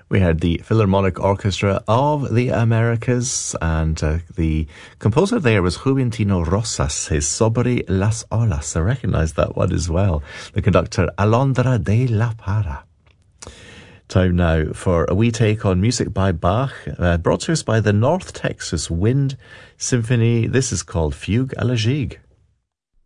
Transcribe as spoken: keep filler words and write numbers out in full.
We had the Philharmonic Orchestra of the Americas, and uh, the composer there was Juventino Rosas, his Sobre las Olas. I recognise that one as well. The conductor, Alondra de la Parra. Time now for a wee take on music by Bach, uh, brought to us by the North Texas Wind Symphony. This is called Fugue à la Gigue.